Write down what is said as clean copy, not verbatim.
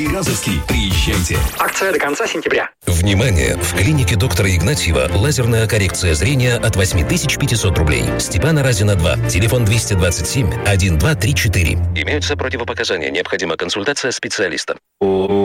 Газовский. Приезжайте. Акция до конца сентября. Внимание! В клинике доктора Игнатьева лазерная коррекция зрения от 8500 рублей. Степана Разина 2. Телефон 227 1234. Имеются противопоказания. Необходима консультация специалиста.